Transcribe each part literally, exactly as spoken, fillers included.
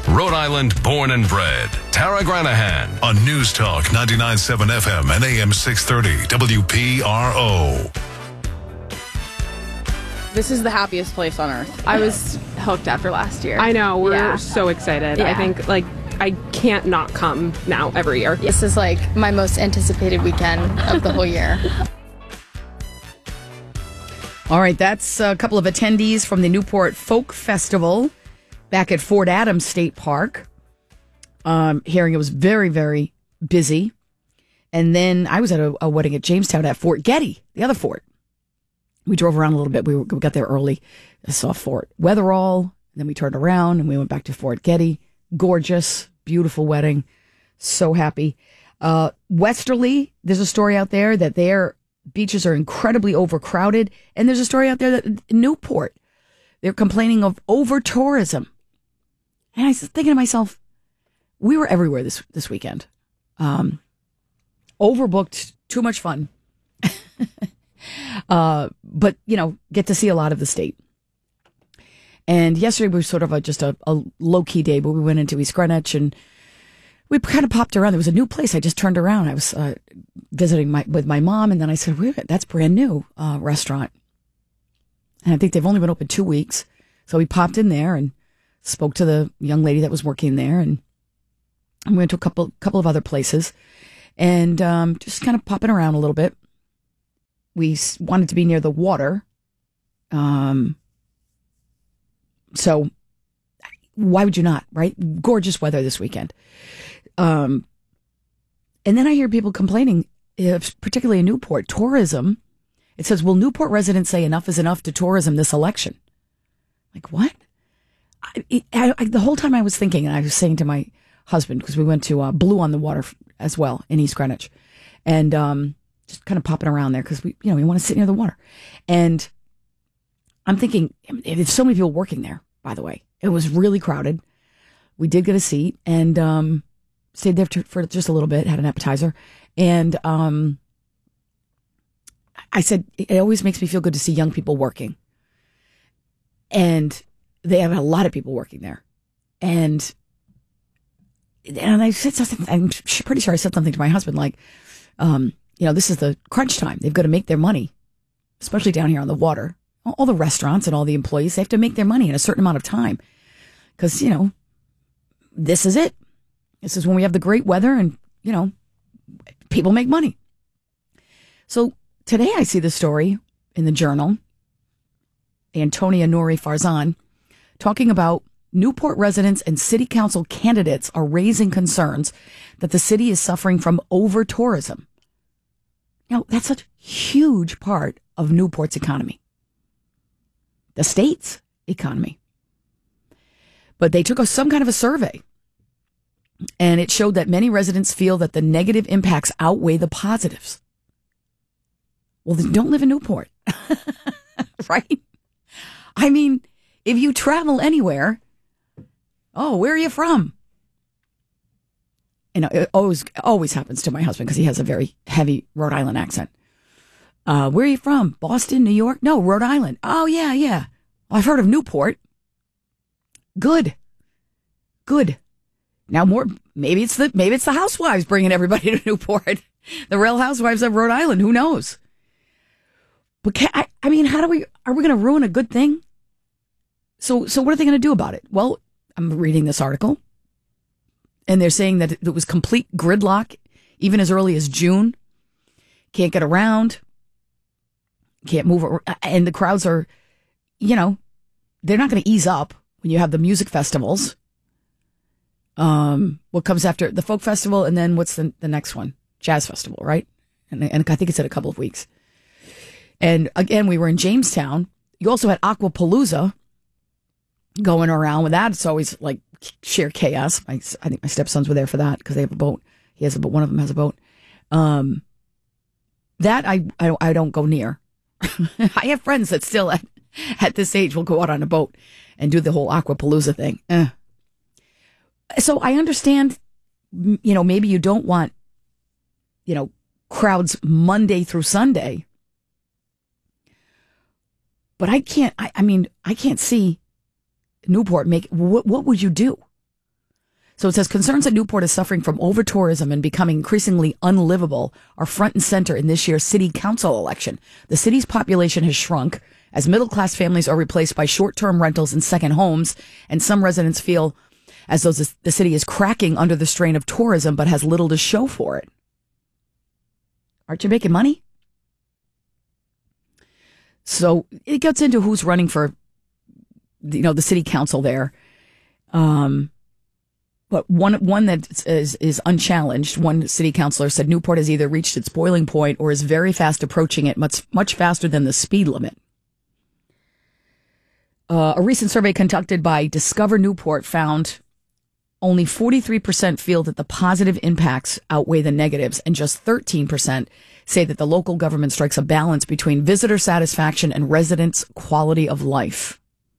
Rhode Island born and bred. Tara Granahan on News Talk ninety-nine point seven F M and A M six thirty W P R O. This is the happiest place on earth. I was hooked after last year. I know. We're yeah. so excited. Yeah. I think, like, I can't not come now every year. This is, like, my most anticipated weekend of the whole year. All right, that's a couple of attendees from the Newport Folk Festival back at Fort Adams State Park. Um, hearing it was very, very busy. And then I was at a, a wedding at Jamestown at Fort Getty, the other fort. We drove around a little bit. We, were, we got there early. I saw Fort Weatherall. Then we turned around and we went back to Fort Getty. Gorgeous, beautiful wedding. So happy. Uh, Westerly, there's a story out there that their beaches are incredibly overcrowded. And there's a story out there that Newport, they're complaining of over-tourism. And I was thinking to myself, we were everywhere this, this weekend. Um, overbooked, too much fun. Uh, but, you know, get to see a lot of the state. And yesterday was sort of a, just a, a low-key day, but we went into East Greenwich and we kind of popped around. There was a new place. I just turned around. I was uh, visiting my with my mom, and then I said, wait a minute, that's brand new uh, restaurant. And I think they've only been open two weeks. So we popped in there and spoke to the young lady that was working there, and we went to a couple, couple of other places and um, just kind of popping around a little bit. We wanted to be near the water. Um, so why would you not, right? Gorgeous weather this weekend. Um, and then I hear people complaining, particularly in Newport, tourism. It says, will Newport residents say enough is enough to tourism this election? Like, what? I, I, I, the whole time I was thinking, and I was saying to my husband, because we went to uh, Blue on the Water as well in East Greenwich. And, um, just kind of popping around there because we, you know, we want to sit near the water. And I'm thinking, there's so many people working there, by the way. It was really crowded. We did get a seat and um, stayed there to, for just a little bit, had an appetizer. And um, I said, it always makes me feel good to see young people working. And they have a lot of people working there. And, and I said something, I'm pretty sure I said something to my husband like, um, you know, this is the crunch time. They've got to make their money, especially down here on the water. All the restaurants and all the employees, they have to make their money in a certain amount of time. Because, you know, this is it. This is when we have the great weather and, you know, people make money. So today I see the story in the Journal, Antonia Nouri Farzan, talking about Newport residents and city council candidates are raising concerns that the city is suffering from over-tourism. Now, that's a huge part of Newport's economy, the state's economy. But they took a, some kind of a survey, and it showed that many residents feel that the negative impacts outweigh the positives. Well, then don't live in Newport, right? I mean, if you travel anywhere, oh, where are you from? You know, it always always happens to my husband because he has a very heavy Rhode Island accent. Uh, where are you from? Boston, New York? No, Rhode Island. Oh, yeah, yeah. Well, I've heard of Newport. Good. Good. Now more, maybe it's the, maybe it's the housewives bringing everybody to Newport. The Real Housewives of Rhode Island. Who knows? But can, I, I mean, how do we, are we going to ruin a good thing? So, so what are they going to do about it? Well, I'm reading this article. And they're saying that it was complete gridlock, even as early as June. Can't get around. Can't move. And the crowds are, you know, they're not going to ease up when you have the music festivals. Um, what comes after the folk festival? And then what's the, the next one? Jazz festival, right? And, and I think it's in a couple of weeks. And again, we were in Jamestown. You also had Aquapalooza going around with that. It's always like sheer chaos. My, I think my stepsons were there for that because they have a boat. He has a boat. One of them has a boat. Um, that I, I, I don't go near. I have friends that still at, at this age will go out on a boat and do the whole Aquapalooza thing. Eh. So I understand, you know, maybe you don't want, you know, crowds Monday through Sunday. But I can't, I, I mean, I can't see Newport make, what, what would you do? So it says concerns that Newport is suffering from over-tourism and becoming increasingly unlivable are front and center in this year's city council election. The city's population has shrunk as middle-class families are replaced by short-term rentals and second homes, and some residents feel as though the city is cracking under the strain of tourism but has little to show for it. Aren't you making money? So it gets into who's running for, you know, the city council there. Um, but one one that is is unchallenged. One city councilor said Newport has either reached its boiling point or is very fast approaching it, much much faster than the speed limit. Uh, a recent survey conducted by Discover Newport found only forty-three percent feel that the positive impacts outweigh the negatives, and just thirteen percent say that the local government strikes a balance between visitor satisfaction and residents' quality of life.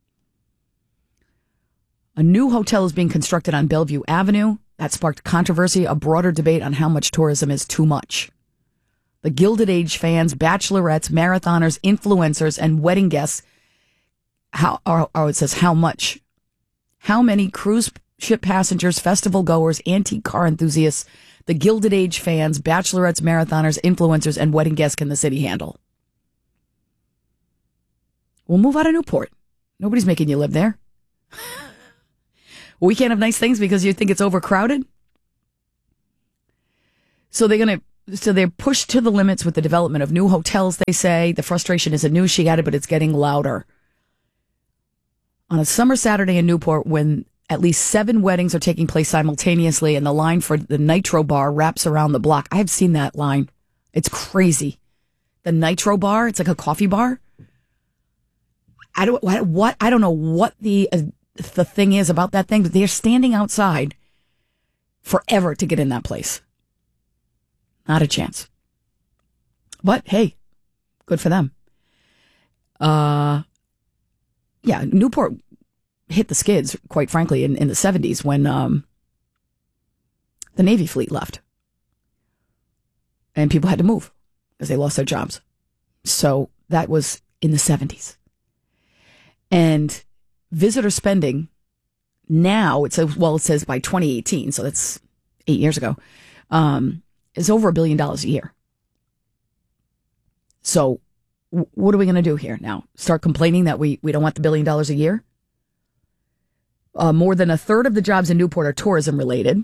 A new hotel is being constructed on Bellevue Avenue. That sparked controversy, a broader debate on how much tourism is too much. The Gilded Age fans, bachelorettes, marathoners, influencers, and wedding guests, how, or, or it says how much, how many cruise ship passengers, festival goers, antique car enthusiasts, the Gilded Age fans, bachelorettes, marathoners, influencers, and wedding guests can the city handle? We'll move out of Newport. Nobody's making you live there. We can't have nice things because you think it's overcrowded. So they're going to, so they're pushed to the limits with the development of new hotels, they say. The frustration isn't new, she added, but it's getting louder. On a summer Saturday in Newport, when at least seven weddings are taking place simultaneously and the line for the Nitro Bar wraps around the block. I have seen that line. It's crazy. The Nitro Bar, it's like a coffee bar. I don't, what, what I don't know what the, uh, the thing is about that thing, but they're standing outside forever to get in that place. Not a chance. But hey, good for them. Uh, yeah, Newport hit the skids, quite frankly, in, in the seventies when um, the Navy fleet left. And people had to move because they lost their jobs. So that was in the seventies. And visitor spending now, it says, well, it says by twenty eighteen, so that's eight years ago, um, is over a billion dollars a year. So w- what are we going to do here now? Start complaining that we, we don't want the billion dollars a year? Uh, more than a third of the jobs in Newport are tourism related.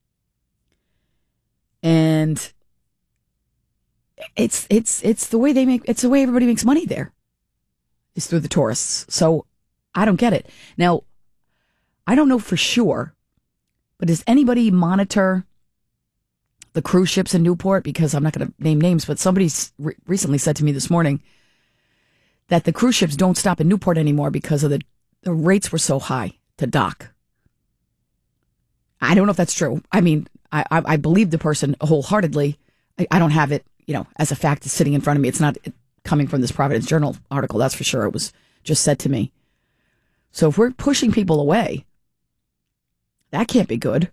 And it's, it's, it's the way they make, it's the way everybody makes money there is through the tourists. So I don't get it. Now, I don't know for sure, but does anybody monitor the cruise ships in Newport? Because I'm not going to name names, but somebody re- recently said to me this morning that the cruise ships don't stop in Newport anymore because of the, the rates were so high to dock. I don't know if that's true. I mean, I, I, I believe the person wholeheartedly. I, I don't have it, you know, as a fact sitting in front of me. It's not coming from this Providence Journal article, that's for sure. It was just said to me. So if we're pushing people away, that can't be good.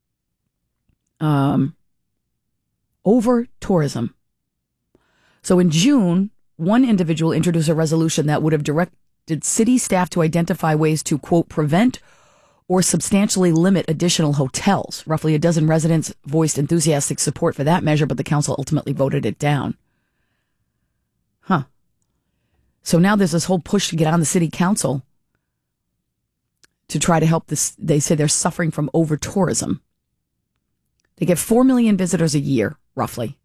Um, over tourism. So in June, one individual introduced a resolution that would have directed city staff to identify ways to, quote, prevent or substantially limit additional hotels. Roughly a dozen residents voiced enthusiastic support for that measure, but the council ultimately voted it down. Huh. So now there's this whole push to get on the city council to try to help this. They say they're suffering from over-tourism. They get four million visitors a year, roughly.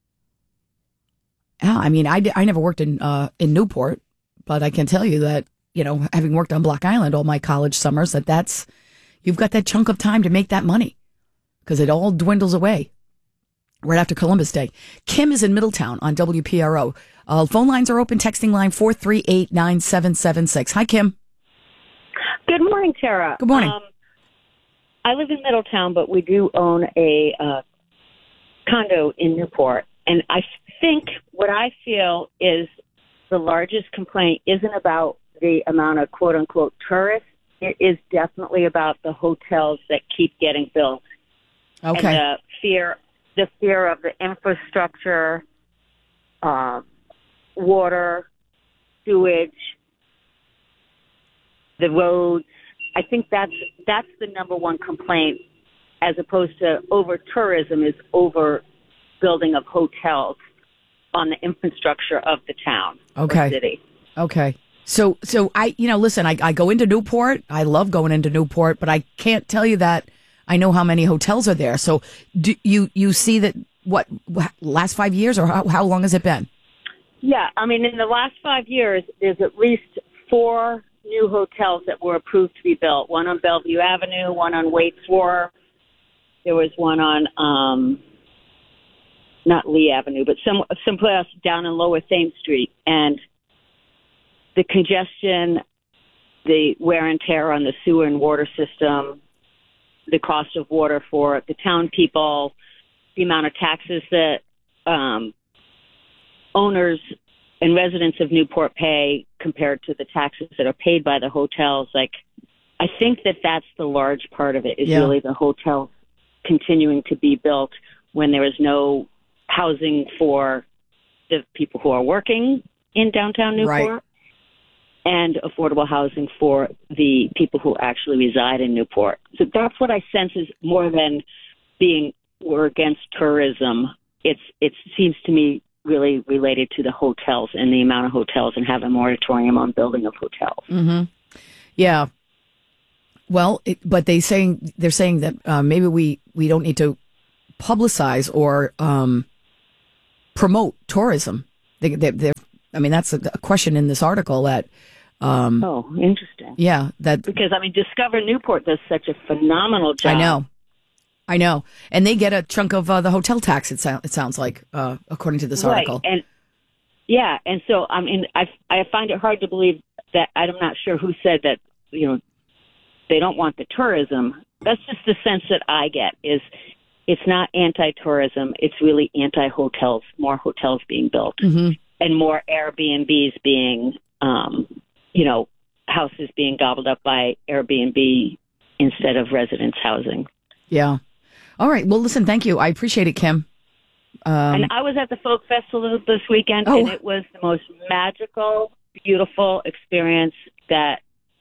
Yeah, I mean, I, I never worked in uh, in Newport, but I can tell you that, you know, having worked on Block Island all my college summers, that that's, you've got that chunk of time to make that money because it all dwindles away right after Columbus Day. Kim is in Middletown on W P R O. Uh, phone lines are open, texting line four three eight, nine seven seven six. Hi, Kim. Good morning, Tara. Good morning. Um, I live in Middletown, but we do own a uh, condo in Newport. And I think what I feel is the largest complaint isn't about the amount of quote-unquote tourists. It is definitely about the hotels that keep getting built. Okay. And the fear, the fear of the infrastructure, uh, water, sewage, the roads. I think that's that's the number one complaint as opposed to over tourism is over building of hotels on the infrastructure of the town Okay. or city. Okay. So, so I, you know, listen, I, I go into Newport. I love going into Newport, but I can't tell you that I know how many hotels are there. So do you, you see that what last five years or how, how long has it been? Yeah. I mean, in the last five years, there's at least four new hotels that were approved to be built. One on Bellevue Avenue, one on Waits Wharf. There was one on, um, not Lee Avenue, but some someplace down in Lower Thames Street. And the congestion, the wear and tear on the sewer and water system, the cost of water for the town people, the amount of taxes that um, owners and residents of Newport pay compared to the taxes that are paid by the hotels. Like, I think that that's the large part of it is Yeah. really the hotels continuing to be built when there is no housing for the people who are working in downtown Newport. Right. And affordable housing for the people who actually reside in Newport. So that's what I sense is more than being we're against tourism. It's it seems to me really related to the hotels and the amount of hotels and have a moratorium on building of hotels. Mm-hmm. Yeah. Well, it, but they saying they're saying that uh, maybe we, we don't need to publicize or um, promote tourism. They, they, they're, I mean, that's a, a question in this article that. Um, oh, interesting. Yeah, that because I mean, Discover Newport does such a phenomenal job. I know, I know, and they get a chunk of uh, the hotel tax. It, so, it sounds like, uh, according to this article. Right. And yeah, and so I mean, I I find it hard to believe that I'm not sure who said that. You know, they don't want the tourism. That's just the sense that I get. Is it's not anti-tourism. It's really anti-hotels. More hotels being built, Mm-hmm. and more Airbnbs being. Um, you know, houses being gobbled up by Airbnb instead of residence housing. Yeah. All right. Well, listen, thank you. I appreciate it, Kim. Um, and I was at the Folk Festival this weekend, oh. and it was the most magical, beautiful experience that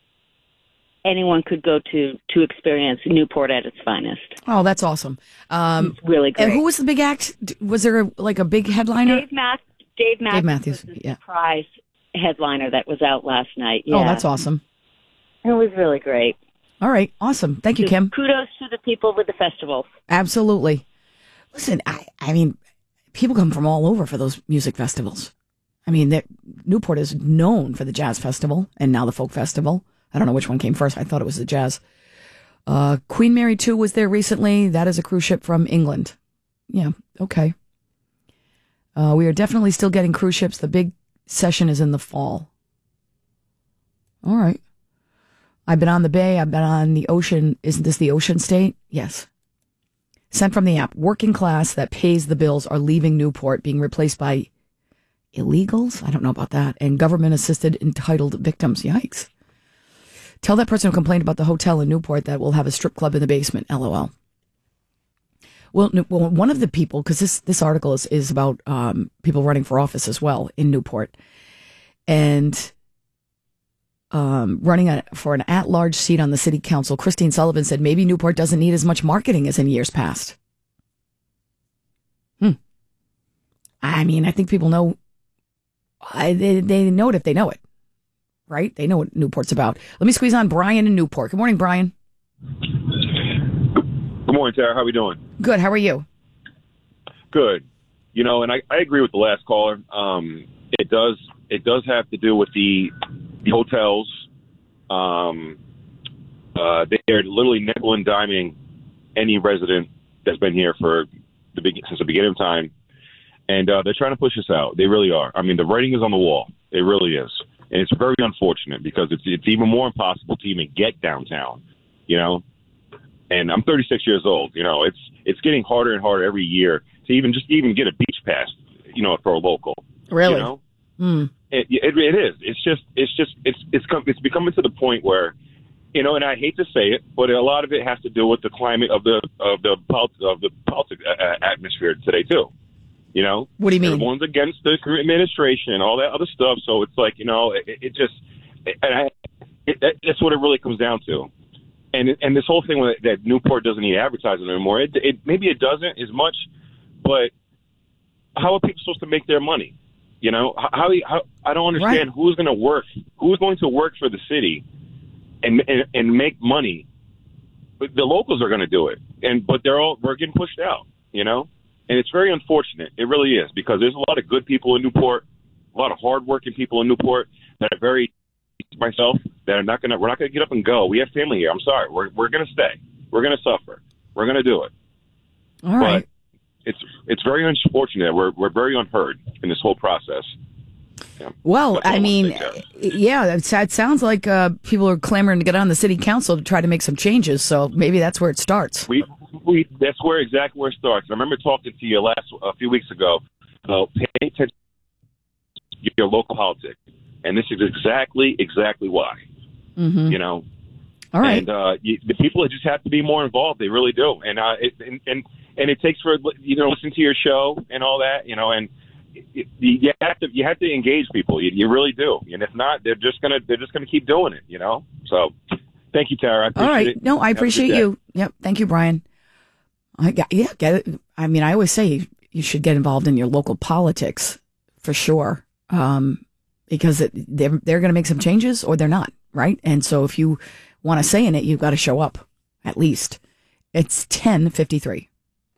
anyone could go to to experience Newport at its finest. Oh, that's awesome. Um, it's really great. And who was the big act? Was there a, like a big headliner? Dave, Math- Dave Matthews. Dave Matthews, was the yeah. surprise headliner that was out last night. Yeah. Oh, that's awesome. It was really great. All right. Awesome. Thank you, Kim. Kudos to the people with the festival. Absolutely. Listen, I, I mean, people come from all over for those music festivals. I mean, Newport is known for the Jazz Festival and now the Folk Festival. I don't know which one came first. I thought it was the Jazz. Uh, Queen Mary two was there recently. That is a cruise ship from England. Yeah. Okay. Uh, we are definitely still getting cruise ships. The big session is in the fall. All right. I've been on the bay. I've been on the ocean. Isn't this the ocean state? Yes. Sent from the app. Working class that pays the bills are leaving Newport, being replaced by illegals. I don't know about that. And government assisted entitled victims. Yikes. Tell that person who complained about the hotel in Newport that we'll have a strip club in the basement. L O L. Well, well, one of the people, because this, this article is, is about um, people running for office as well in Newport, and um, running a, for an at-large seat on the city council, Christine Sullivan said maybe Newport doesn't need as much marketing as in years past. Hmm. I mean, I think people know, I, they, they know it if they know it, right? They know what Newport's about. Let me squeeze on Brian in Newport. Good morning, Brian. Good morning, Tara. How are we doing? Good. How are you? Good. You know, and I, I agree with the last caller. Um, it does it does have to do with the, the hotels. Um, uh, they're literally nickel and diming any resident that's been here for the big, since the beginning of time, and uh, they're trying to push us out. They really are. I mean, the writing is on the wall. It really is, and it's very unfortunate because it's it's even more impossible to even get downtown. You know. And I'm thirty-six years old. You know, it's it's getting harder and harder every year to even just even get a beach pass. You know, for a local. Really? You know, mm. it, it it is. It's just it's just it's it's come, it's becoming to the point where, you know, and I hate to say it, but a lot of it has to do with the climate of the of the of the politics atmosphere today too. You know, what do you mean? Everyone's against the current administration and all that other stuff. So it's like, you know, it, it just and I it, that's what it really comes down to. and and this whole thing with, that Newport doesn't need advertising anymore. It, it maybe it doesn't as much, but how are people supposed to make their money? You know, how, how I don't understand right. who's going to work, who's going to work for the city, and and, and make money. But the locals are going to do it, and but they're all we're getting pushed out. You know, and it's very unfortunate. It really is, because there's a lot of good people in Newport, a lot of hardworking people in Newport that are very myself that are not going to. We're not going to get up and go. We have family here. I'm sorry. We're we're going to stay. We're going to suffer. We're going to do it. All right. But it's it's very unfortunate. We're we're very unheard in this whole process. Yeah. Well, I mean, yeah, it sounds like uh, people are clamoring to get on the city council to try to make some changes. So maybe that's where it starts. We we that's where exactly where it starts. I remember talking to you last a few weeks ago. Uh, pay attention to your local politics, and this is exactly exactly why. Mm-hmm. You know. All right. And uh, you, the people just have to be more involved. They really do. And uh, it, and, and and it takes for you know listen to your show and all that. You know, and it, you have to you have to engage people. You, you really do. And if not, they're just gonna they're just gonna keep doing it. You know. So, thank you, Tara. I appreciate all right. it. No, I Have appreciate you. Yep. Thank you, Brian. I got, yeah. Get it. I mean, I always say you should get involved in your local politics for sure, um, because it, they're they're going to make some changes or they're not, right? And so if you want to say in it, you've got to show up at least. It's ten fifty-three.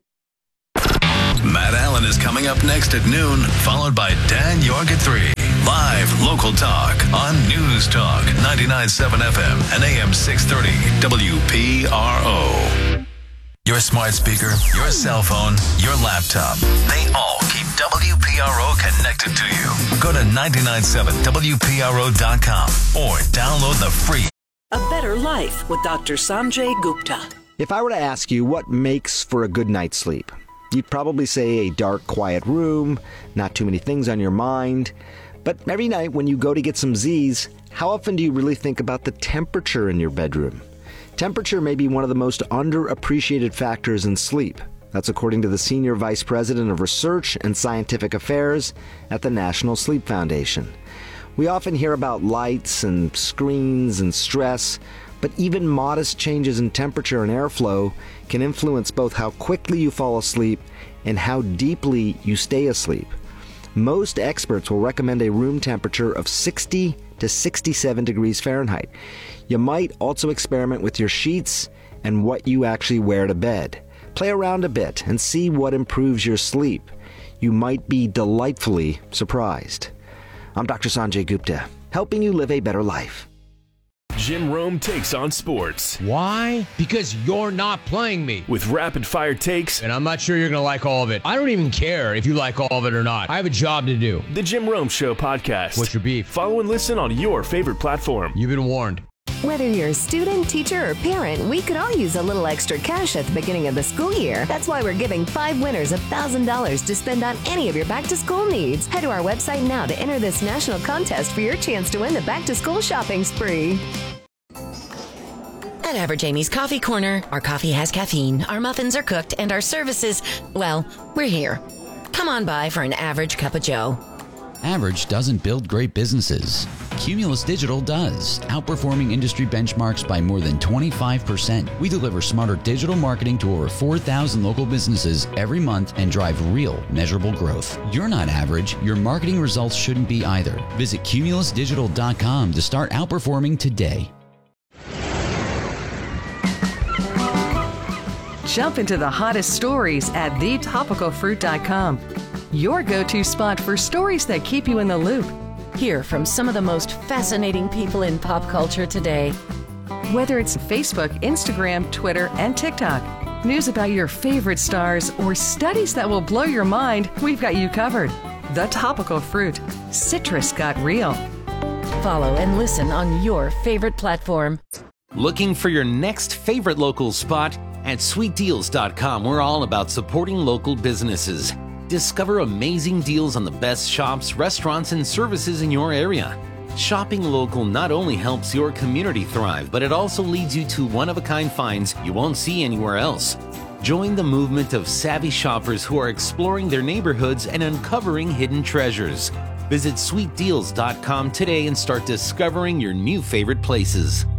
Matt Allen is coming up next at noon, followed by Dan York at three. Live local talk on News Talk ninety-nine point seven F M and A M six thirty W P R O. Your smart speaker, your cell phone, your laptop, they all keep W P R O connected to you. Go to nine nine seven W P R O dot com or download the free A Better Life with Doctor Sanjay Gupta. If I were to ask you what makes for a good night's sleep, you'd probably say a dark, quiet room, not too many things on your mind. But every night when you go to get some Z's, how often do you really think about the temperature in your bedroom? Temperature may be one of the most underappreciated factors in sleep. That's according to the Senior Vice President of Research and Scientific Affairs at the National Sleep Foundation. We often hear about lights and screens and stress, but even modest changes in temperature and airflow can influence both how quickly you fall asleep and how deeply you stay asleep. Most experts will recommend a room temperature of sixty to sixty-seven degrees Fahrenheit. You might also experiment with your sheets and what you actually wear to bed. Play around a bit and see what improves your sleep. You might be delightfully surprised. I'm Doctor Sanjay Gupta, helping you live a better life. Jim Rome takes on sports. Why? Because you're not playing me. With rapid-fire takes. And I'm not sure you're going to like all of it. I don't even care if you like all of it or not. I have a job to do. The Jim Rome Show podcast. What's your beef? Follow and listen on your favorite platform. You've been warned. Whether you're a student, teacher, or parent, we could all use a little extra cash at the beginning of the school year. That's why we're giving five winners one thousand dollars to spend on any of your back-to-school needs. Head to our website now to enter this national contest for your chance to win the back-to-school shopping spree. At Average Amy's Coffee Corner, our coffee has caffeine, our muffins are cooked, and our services, well, we're here. Come on by for an average cup of joe. Average doesn't build great businesses. Cumulus Digital does, outperforming industry benchmarks by more than twenty-five percent. We deliver smarter digital marketing to over four thousand local businesses every month and drive real, measurable growth. You're not average. Your marketing results shouldn't be either. Visit cumulus digital dot com to start outperforming today. Jump into the hottest stories at the topical fruit dot com. Your go-to spot for stories that keep you in the loop. Hear from some of the most fascinating people in pop culture today. Whether it's Facebook, Instagram, Twitter, and TikTok, news about your favorite stars, or studies that will blow your mind, we've got you covered. The Topical Fruit. Citrus got real. Follow and listen on your favorite platform. Looking for your next favorite local spot? At sweet deals dot com, we're all about supporting local businesses. Discover amazing deals on the best shops, restaurants, and services in your area. Shopping local not only helps your community thrive, but it also leads you to one-of-a-kind finds you won't see anywhere else. Join the movement of savvy shoppers who are exploring their neighborhoods and uncovering hidden treasures. Visit sweet deals dot com today and start discovering your new favorite places.